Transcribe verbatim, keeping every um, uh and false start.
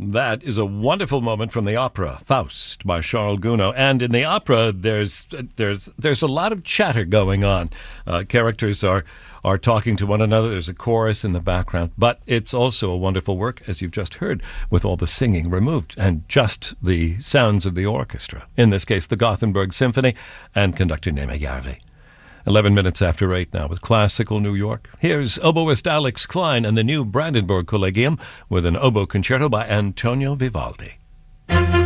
That is a wonderful moment from the opera Faust by Charles Gounod. And in the opera, there's there's there's a lot of chatter going on. Uh, characters are are talking to one another. There's a chorus in the background, but it's also a wonderful work, as you've just heard, with all the singing removed and just the sounds of the orchestra. In this case, the Gothenburg Symphony and conductor Neeme Järvi. Eleven minutes after eight now with Classical New York. Here's oboist Alex Klein and the new Brandenburg Collegium with an oboe concerto by Antonio Vivaldi.